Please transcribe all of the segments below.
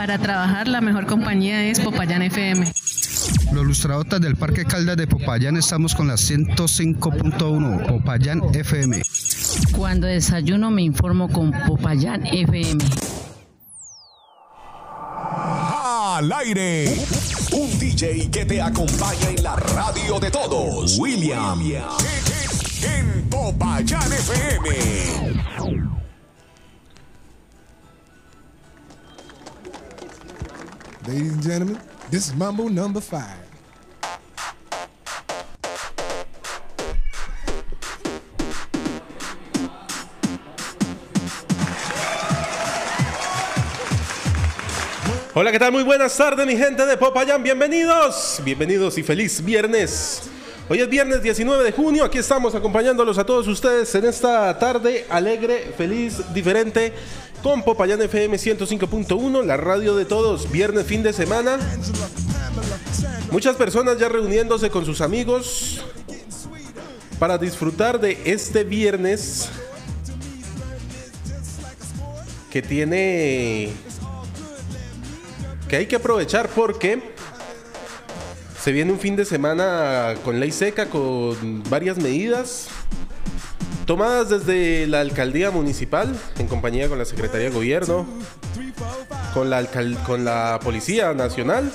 Para trabajar, la mejor compañía es Popayán FM. Los lustradotas del Parque Caldas de Popayán estamos con la 105.1 Popayán FM. Cuando desayuno me informo con Popayán FM. Al aire, un DJ que te acompaña en la radio de todos, William, en Popayán FM. Ladies and gentlemen, this is Mambo number 5. Hola, ¿qué tal? Muy buenas tardes, mi gente de Popayán. Bienvenidos y feliz viernes. Hoy es viernes 19 de junio. Aquí estamos acompañándolos a todos ustedes en esta tarde alegre, feliz, diferente, con Popayán FM 105.1, la radio de todos. Viernes, fin de semana. Muchas personas ya reuniéndose con sus amigos para disfrutar de este viernes que hay que aprovechar porque se viene un fin de semana con ley seca, con varias medidas tomadas desde la alcaldía municipal en compañía con la Secretaría de Gobierno, con la Policía Nacional,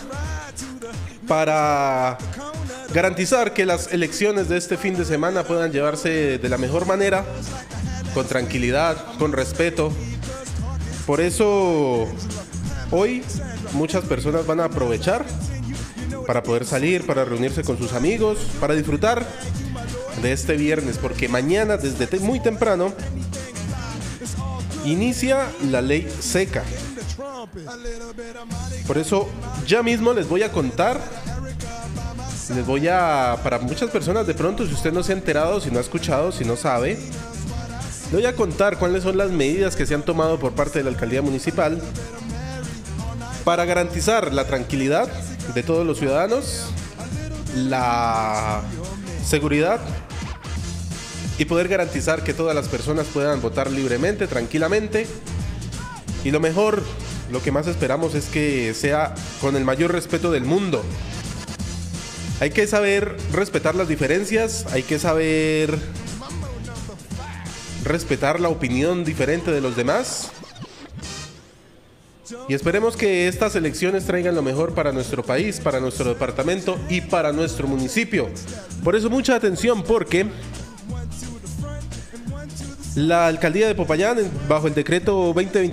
para garantizar que las elecciones de este fin de semana puedan llevarse de la mejor manera, con tranquilidad, con respeto. Por eso hoy muchas personas van a aprovechar para poder salir, para reunirse con sus amigos, para disfrutar de este viernes, porque mañana desde muy temprano inicia la ley seca. Por eso ya mismo les voy a contar, para muchas personas de pronto, si usted no se ha enterado, si no ha escuchado, si no sabe, le voy a contar cuáles son las medidas que se han tomado por parte de la alcaldía municipal para garantizar la tranquilidad de todos los ciudadanos, la seguridad y poder garantizar que todas las personas puedan votar libremente, tranquilamente. Y lo mejor, lo que más esperamos es que sea con el mayor respeto del mundo. Hay que saber respetar las diferencias, hay que saber respetar la opinión diferente de los demás. Y esperemos que estas elecciones traigan lo mejor para nuestro país, para nuestro departamento y para nuestro municipio. Por eso mucha atención, porque la alcaldía de Popayán, bajo el decreto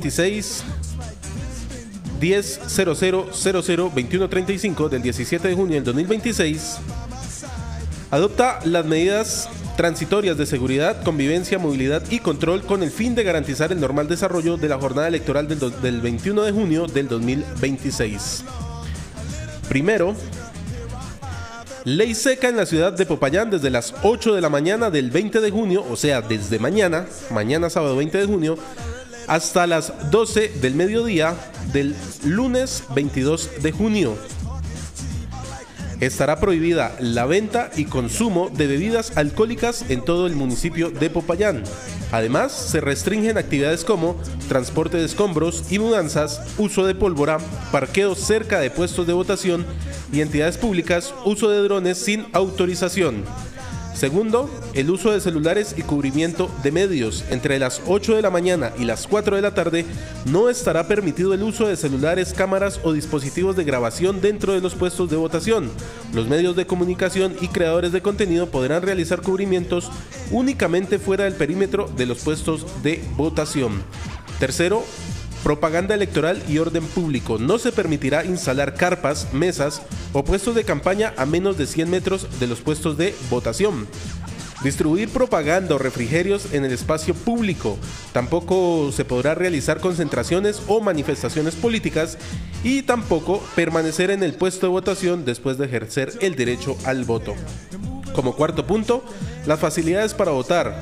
2026-10.00.00.2135 del 17 de junio del 2026, adopta las medidas transitorias de seguridad, convivencia, movilidad y control con el fin de garantizar el normal desarrollo de la jornada electoral del 21 de junio del 2026. Primero, ley seca en la ciudad de Popayán desde las 8 de la mañana del 20 de junio, o sea, desde mañana sábado 20 de junio, hasta las 12 del mediodía del lunes 22 de junio. Estará prohibida la venta y consumo de bebidas alcohólicas en todo el municipio de Popayán. Además, se restringen actividades como transporte de escombros y mudanzas, uso de pólvora, parqueo cerca de puestos de votación y entidades públicas, uso de drones sin autorización. Segundo, el uso de celulares y cubrimiento de medios. Entre las 8 de la mañana y las 4 de la tarde no estará permitido el uso de celulares, cámaras o dispositivos de grabación dentro de los puestos de votación. Los medios de comunicación y creadores de contenido podrán realizar cubrimientos únicamente fuera del perímetro de los puestos de votación. Tercero, propaganda electoral y orden público. No se permitirá instalar carpas, mesas o puestos de campaña a menos de 100 metros de los puestos de votación. Distribuir propaganda o refrigerios en el espacio público. Tampoco se podrá realizar concentraciones o manifestaciones políticas y tampoco permanecer en el puesto de votación después de ejercer el derecho al voto. Como cuarto punto, las facilidades para votar.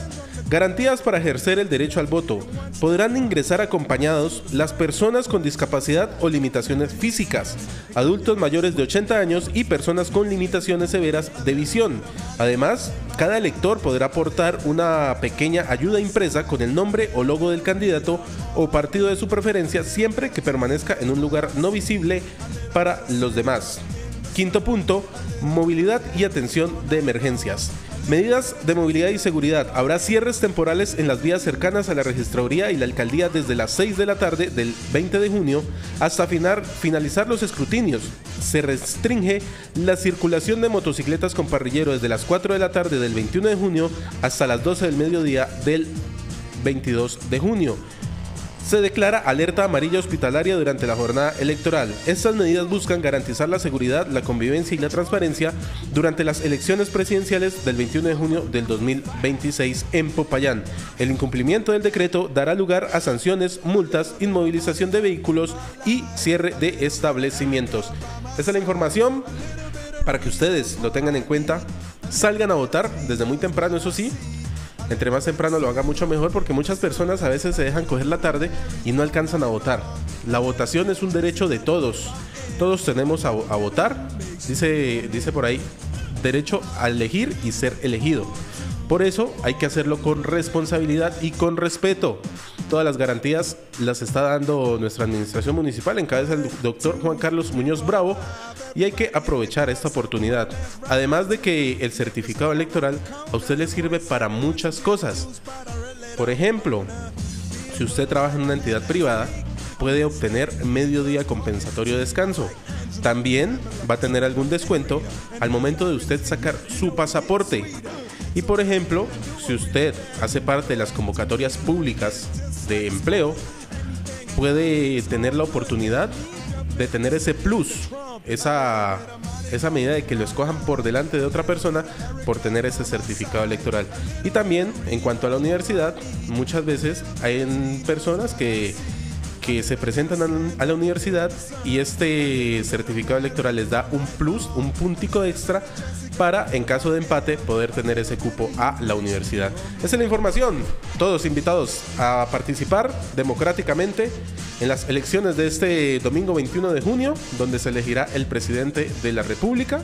Garantías para ejercer el derecho al voto. Podrán ingresar acompañados las personas con discapacidad o limitaciones físicas, adultos mayores de 80 años y personas con limitaciones severas de visión. Además, cada elector podrá aportar una pequeña ayuda impresa con el nombre o logo del candidato o partido de su preferencia, siempre que permanezca en un lugar no visible para los demás. Quinto punto, movilidad y atención de emergencias. Medidas de movilidad y seguridad. Habrá cierres temporales en las vías cercanas a la registraduría y la alcaldía desde las 6 de la tarde del 20 de junio hasta finalizar los escrutinios. Se restringe la circulación de motocicletas con parrillero desde las 4 de la tarde del 21 de junio hasta las 12 del mediodía del 22 de junio. Se declara alerta amarilla hospitalaria durante la jornada electoral. Estas medidas buscan garantizar la seguridad, la convivencia y la transparencia durante las elecciones presidenciales del 21 de junio del 2026 en Popayán. El incumplimiento del decreto dará lugar a sanciones, multas, inmovilización de vehículos y cierre de establecimientos. Esta es la información para que ustedes lo tengan en cuenta. Salgan a votar desde muy temprano, eso sí. Entre más temprano lo haga mucho mejor, porque muchas personas a veces se dejan coger la tarde y no alcanzan a votar. La votación es un derecho de todos. Todos tenemos a votar. Dice por ahí, derecho a elegir y ser elegido. Por eso hay que hacerlo con responsabilidad y con respeto. Todas las garantías las está dando nuestra administración municipal en cabeza del doctor Juan Carlos Muñoz Bravo, y hay que aprovechar esta oportunidad. Además de que el certificado electoral a usted le sirve para muchas cosas. Por ejemplo, si usted trabaja en una entidad privada, puede obtener medio día compensatorio de descanso. También va a tener algún descuento al momento de usted sacar su pasaporte. Y por ejemplo, si usted hace parte de las convocatorias públicas de empleo, puede tener la oportunidad de tener ese plus, esa medida de que lo escojan por delante de otra persona por tener ese certificado electoral. Y también en cuanto a la universidad, muchas veces hay personas que se presentan a la universidad y este certificado electoral les da un plus, un puntico extra para, en caso de empate, poder tener ese cupo a la universidad. Esa es la información. Todos invitados a participar democráticamente en las elecciones de este domingo 21 de junio, donde se elegirá el presidente de la República.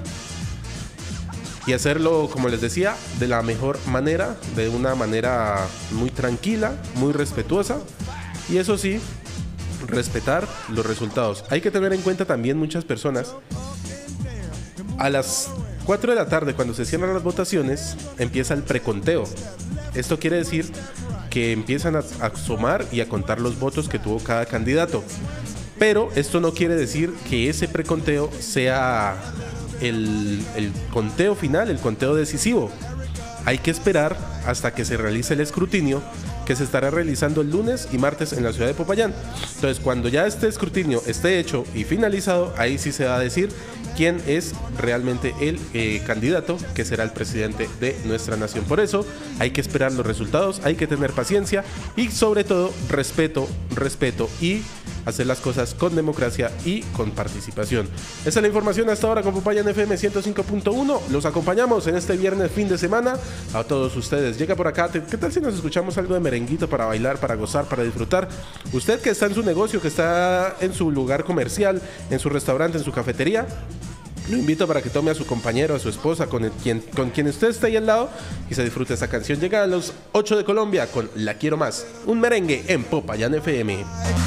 Y hacerlo, como les decía, de la mejor manera, de una manera muy tranquila, muy respetuosa. Y eso sí, respetar los resultados. Hay que tener en cuenta también muchas personas. A las 4 de la tarde, cuando se cierran las votaciones, empieza el preconteo. Esto quiere decir que empiezan a sumar y a contar los votos que tuvo cada candidato. Pero esto no quiere decir que ese preconteo sea el conteo final, el conteo decisivo. Hay que esperar hasta que se realice el escrutinio, que se estará realizando el lunes y martes en la ciudad de Popayán. Entonces, cuando ya este escrutinio esté hecho y finalizado, ahí sí se va a decir quién es realmente el candidato que será el presidente de nuestra nación. Por eso hay que esperar los resultados, hay que tener paciencia y sobre todo respeto y hacer las cosas con democracia y con participación. Esa es la información hasta ahora con Popayán FM 105.1. Los acompañamos en este viernes fin de semana a todos ustedes. Llega por acá, ¿qué tal si nos escuchamos algo de merenguito para bailar, para gozar, para disfrutar? Usted que está en su negocio, que está en su lugar comercial, en su restaurante, en su cafetería, lo invito para que tome a su compañero, a su esposa, con quien usted esté ahí al lado y se disfrute esta canción. Llega a los 8 de Colombia con La Quiero Más, un merengue en Popayán FM.